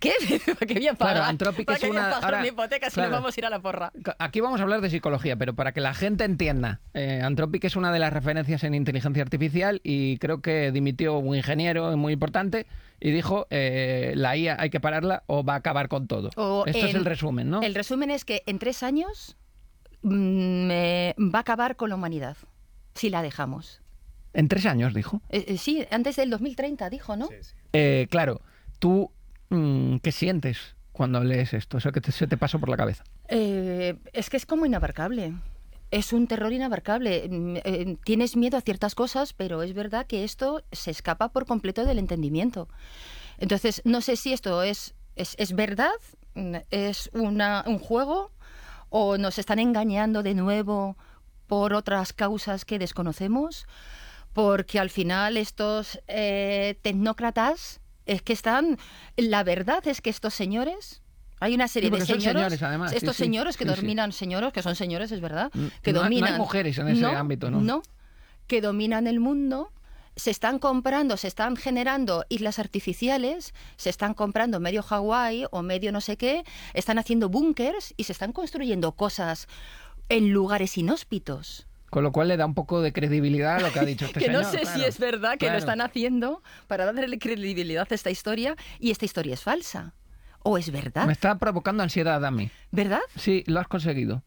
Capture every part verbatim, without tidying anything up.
qué? ¿Para qué voy a pagar? Claro, Anthropic ¿Para es qué voy a una... pagar ahora, una hipoteca si claro, nos vamos a ir a la porra? Aquí vamos a hablar de psicología, pero para que la gente entienda, eh, Anthropic es una de las referencias en inteligencia artificial y creo que dimitió un ingeniero muy importante y dijo, eh, la I A hay que pararla o va a acabar con todo. O Esto en- es el resumen, ¿no? El resumen es que en tres años mm, eh, va a acabar con la humanidad, si la dejamos. En tres años, dijo. Eh, eh, sí, antes del dos mil treinta, dijo, ¿no? Sí, sí. Eh, claro, tú, mm, ¿qué sientes cuando lees esto? Eso que te- se te pasó por la cabeza. Eh, es que es como inabarcable. Es un terror inabarcable. Mm, eh, tienes miedo a ciertas cosas, pero es verdad que esto se escapa por completo del entendimiento. Entonces, no sé si esto es, es, es verdad, mm, es una, un juego, o nos están engañando de nuevo por otras causas que desconocemos, porque al final estos eh, tecnócratas es que están... La verdad es que estos señores... Hay una serie Sí, de porque son señores, señores, además, sí, estos sí, señores que sí, sí. dominan, señores que son señores, es verdad, que No hay- no hay dominan... mujeres en ese ámbito, ¿no? No, que dominan el mundo, se están comprando, se están generando islas artificiales, se están comprando medio Hawái o medio no sé qué, están haciendo búnkers y se están construyendo cosas en lugares inhóspitos. Con lo cual le da un poco de credibilidad a lo que ha dicho este Que señor. no sé claro. si es verdad que Claro. lo están haciendo para darle credibilidad a esta historia y esta historia es falsa. ¿O es verdad? Me está provocando ansiedad a mí. ¿Verdad? Sí, lo has conseguido.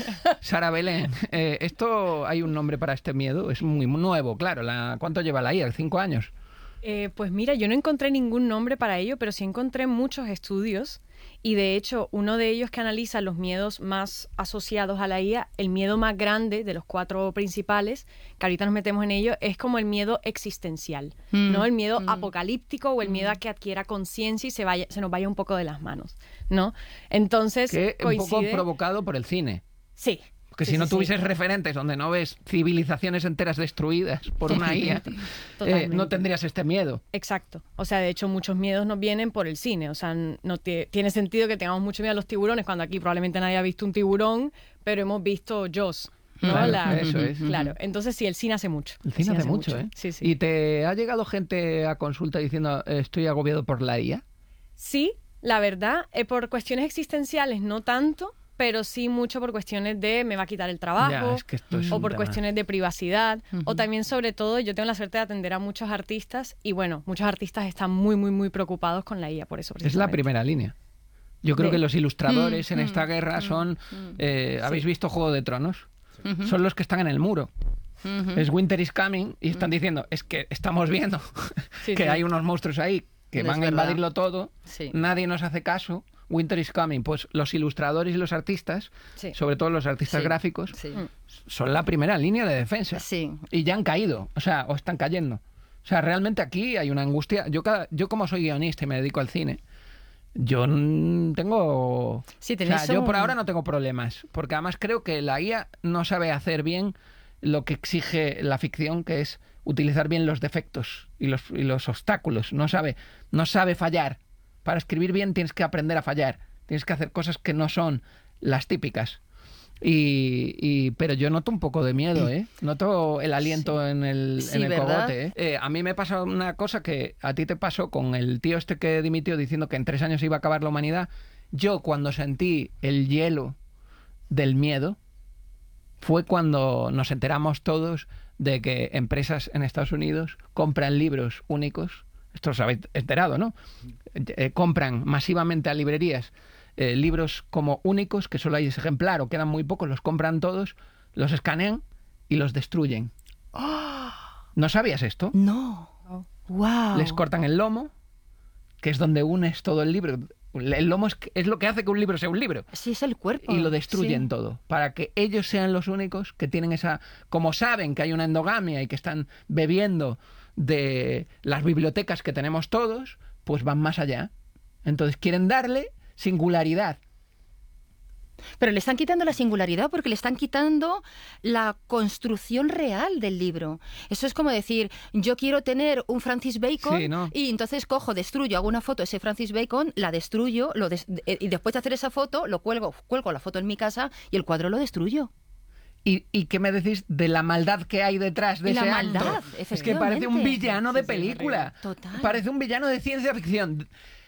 Sara Belén, eh, esto hay un nombre para este miedo, es muy nuevo, claro. La, ¿cuánto lleva la I A? ¿Cinco años? Eh, pues mira, yo no encontré ningún nombre para ello, pero sí encontré muchos estudios y de hecho uno de ellos que analiza los miedos más asociados a la I A, el miedo más grande de los cuatro principales, que ahorita nos metemos en ello, es como el miedo existencial, Mm, ¿no? El miedo mm. apocalíptico o el miedo a que adquiera conciencia y se vaya, se nos vaya un poco de las manos, ¿no? Entonces, Que un poco coincide... provocado por el cine. Sí. Porque Sí, si no sí, sí. tuvieses referentes donde no ves civilizaciones enteras destruidas por una I A, eh, Totalmente. no tendrías este miedo. Exacto. O sea, de hecho, muchos miedos nos vienen por el cine. O sea, no tie- tiene sentido que tengamos mucho miedo a los tiburones cuando aquí probablemente nadie ha visto un tiburón, pero hemos visto Jaws, ¿no? Claro, La- eso es. Claro. Entonces, sí, el cine hace mucho. El cine hace mucho, ¿eh? Sí, sí. ¿Y te ha llegado gente a consulta diciendo eh, estoy agobiado por la I A? Sí, la verdad, eh, por cuestiones existenciales no tanto, pero sí mucho por cuestiones de me va a quitar el trabajo, Ya, es que esto es o un por tema. cuestiones de privacidad, o también sobre todo yo tengo la suerte de atender a muchos artistas y bueno, muchos artistas están muy, muy, muy preocupados con la I A por eso. Es la precisamente. primera línea. Yo creo De- que los ilustradores Mm, en mm, esta guerra son... eh, ¿Habéis visto Juego de Tronos? Ujú. Son los que están en el muro. Ujú. Es Winter is Coming y están diciendo, es que estamos viendo Sí, que sí. hay unos monstruos ahí que Es van a verdad. invadirlo todo, Sí. nadie nos hace caso, Winter is Coming. Pues los ilustradores y los artistas, Sí. sobre todo los artistas Sí. gráficos, Sí. son la primera línea de defensa. Sí. Y ya han caído, o sea, o están cayendo. O sea, realmente aquí hay una angustia. Yo, cada, yo como soy guionista y me dedico al cine, yo mm, tengo... Sí, o sea, tenéis yo por un- ahora no tengo problemas, porque además creo que la I A no sabe hacer bien lo que exige la ficción, que es utilizar bien los defectos y los, y los obstáculos. No sabe, no sabe fallar. Para escribir bien tienes que aprender a fallar. Tienes que hacer cosas que no son las típicas. Y, y- pero yo noto un poco de miedo, ¿eh? Noto el aliento en el, Sí, en el ¿verdad? cogote, ¿eh? Eh, A mí me pasa una cosa que a ti te pasó con el tío este que dimitió diciendo que en tres años iba a acabar la humanidad. Yo cuando sentí el hielo del miedo fue cuando nos enteramos todos de que empresas en Estados Unidos compran libros únicos. Esto os habéis enterado, ¿no? Eh, compran masivamente a librerías eh, libros como únicos, que solo hay ese ejemplar o quedan muy pocos, los compran todos, los escanean y los destruyen. ¿No sabías esto? No. Wow. Les cortan el lomo, que es donde unes todo el libro. El lomo es, es lo que hace que un libro sea un libro. Sí, es el cuerpo. Y lo destruyen Sí. todo, para que ellos sean los únicos que tienen esa... Como saben que hay una endogamia y que están bebiendo de las bibliotecas que tenemos todos, pues van más allá. Entonces quieren darle singularidad. Pero le están quitando la singularidad porque le están quitando la construcción real del libro. Eso es como decir, yo quiero tener un Francis Bacon Sí, ¿no? y entonces cojo, destruyo, hago una foto de ese Francis Bacon, la destruyo lo des- eh, y después de hacer esa foto, lo cuelgo, cuelgo la foto en mi casa y el cuadro lo destruyo. ¿Y, y qué me decís de la maldad que hay detrás de Y la ese maldad, acto? Es que parece un efectivamente. villano de Sí, sí, película. Total. Parece un villano de ciencia ficción.